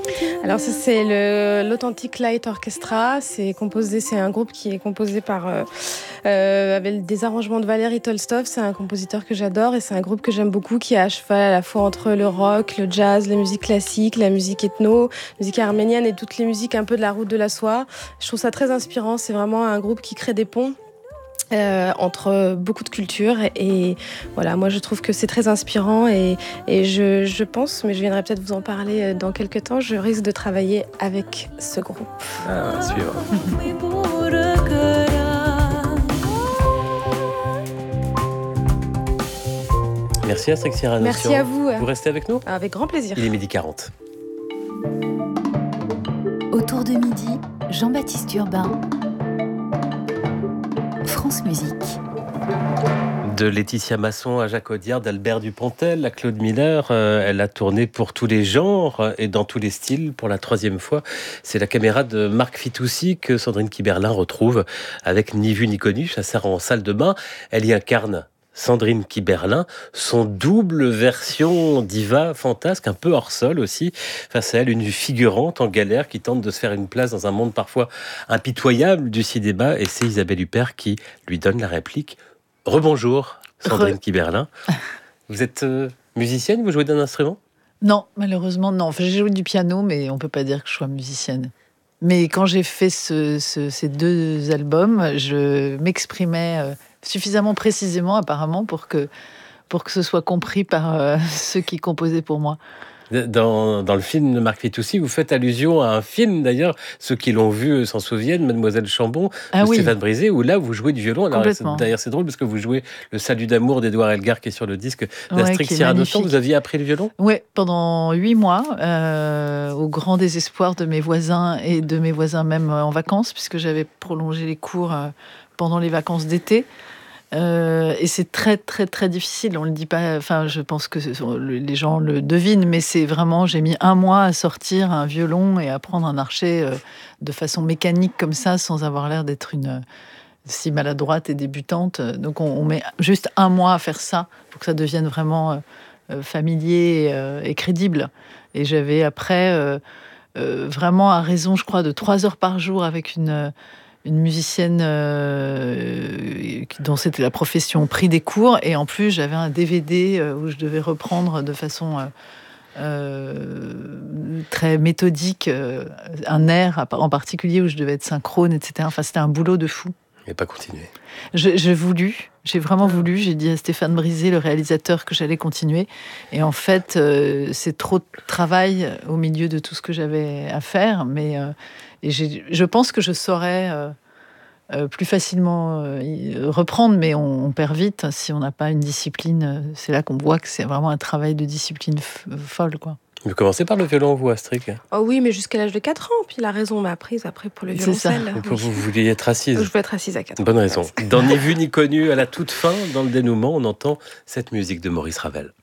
Alors ça, c'est l'Authentic Light Orchestra. C'est un groupe qui est composé par avec des arrangements de Valérie Tolstov. C'est un compositeur que j'adore et c'est un groupe que j'aime beaucoup qui est à cheval à la fois entre le rock, le jazz, la musique classique, la musique ethno, la musique arménienne et toutes les musiques un peu de la route de la soie. Je trouve ça très inspirant. C'est vraiment un groupe qui crée des ponts. Entre beaucoup de cultures et voilà, moi je trouve que c'est très inspirant et je pense, mais je viendrai peut-être vous en parler dans quelques temps, je risque de travailler avec ce groupe. Ah, à suivre. Merci Astrid Cyrano. Merci à vous. Vous restez avec nous ? Avec grand plaisir. Il est 12h40. Autour de midi, Jean-Baptiste Urbain, France Musique. De Laetitia Masson à Jacques Audiard, d'Albert Dupontel à Claude Miller, elle a tourné pour tous les genres et dans tous les styles pour la 3e fois. C'est la caméra de Marc Fitoussi que Sandrine Kiberlin retrouve avec Ni vu ni connu. Ça sert en salle de bain. Elle y incarne Sandrine Kiberlin, son double version diva fantasque, un peu hors sol aussi. Face à elle, une figurante en galère qui tente de se faire une place dans un monde parfois impitoyable du cinéma. Et c'est Isabelle Huppert qui lui donne la réplique. Rebonjour, Sandrine Kiberlin. Vous êtes musicienne, vous jouez d'un instrument ? Non, malheureusement, non. Enfin, j'ai joué du piano, mais on ne peut pas dire que je sois musicienne. Mais quand j'ai fait ces 2 albums, je m'exprimais suffisamment précisément, apparemment, pour que ce soit compris par ceux qui composaient pour moi. Dans le film de Marc Fitoussi, vous faites allusion à un film d'ailleurs, ceux qui l'ont vu s'en souviennent, Mademoiselle Chambon, de Stéphane Brisé, où là vous jouez du violon. Alors, d'ailleurs c'est drôle parce que vous jouez le Salut d'amour d'Édouard Elgar qui est sur le disque d'Astrid Cyrano. Vous aviez appris le violon ? Oui, pendant 8 mois, au grand désespoir de mes voisins et de mes voisins même en vacances, puisque j'avais prolongé les cours pendant les vacances d'été. Et c'est très très très difficile, on le dit pas, enfin je pense que les gens le devinent, mais c'est vraiment, j'ai mis 1 mois à sortir un violon et à prendre un archet de façon mécanique comme ça, sans avoir l'air d'être une si maladroite et débutante. Donc on met juste 1 mois à faire ça pour que ça devienne vraiment familier et crédible. Et j'avais après vraiment à raison, je crois, de 3 heures par jour avec une musicienne dont c'était la profession, pris des cours, et en plus j'avais un DVD où je devais reprendre de façon très méthodique un air en particulier où je devais être synchrone, etc. Enfin, c'était un boulot de fou. Et pas continuer. J'ai vraiment voulu. J'ai dit à Stéphane Brisé, le réalisateur, que j'allais continuer. Et en fait, c'est trop de travail au milieu de tout ce que j'avais à faire. Mais je pense que je saurais plus facilement reprendre, mais on perd vite si on n'a pas une discipline. C'est là qu'on voit que c'est vraiment un travail de discipline folle, quoi. Vous commencez par le violon, vous, Astrid ? Oh oui, mais jusqu'à l'âge de 4 ans. Puis la raison m'a prise après pour le violoncelle. Vous vouliez être assise. Je veux être assise à 4 ans. Bonne raison. Dans Ni vu ni connu, à la toute fin, dans le dénouement, on entend cette musique de Maurice Ravel.